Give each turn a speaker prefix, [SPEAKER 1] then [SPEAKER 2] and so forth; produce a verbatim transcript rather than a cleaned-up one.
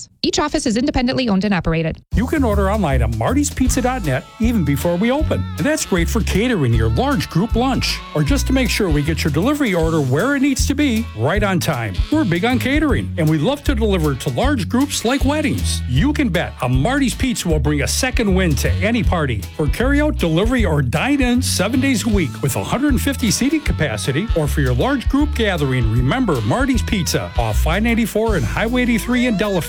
[SPEAKER 1] office. Each office is independently owned and operated.
[SPEAKER 2] You can order online at martys pizza dot net even before we open. And that's great for catering your large group lunch or just to make sure we get your delivery order where it needs to be right on time. We're big on catering and we love to deliver to large groups like weddings. You can bet a Marty's Pizza will bring a second win to any party. For carryout, delivery, or dine-in seven days a week with one hundred fifty seating capacity, or for your large group gathering, remember Marty's Pizza off five ninety-four and Highway eighty-three in Delaware.